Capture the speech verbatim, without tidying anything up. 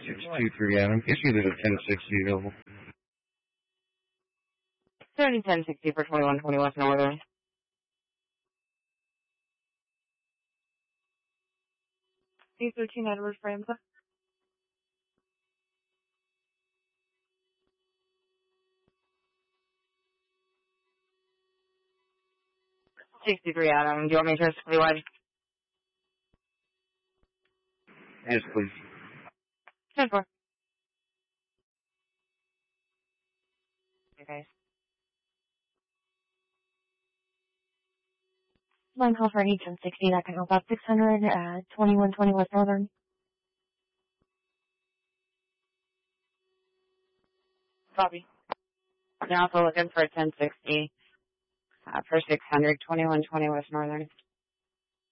six two three Adam. Issue there's a ten sixty available. thirty ten sixty for twenty-one twenty West Northern. C thirteen Edwards Ramza. sixty-three Adam. Do you want me to transfer the wide? Yes, please. Transfer. Okay. Line call for an ten sixty, that can help out six hundred, uh, twenty-one twenty West Northern. Copy. They're also looking for a ten sixty uh, for six hundred, twenty-one twenty West Northern.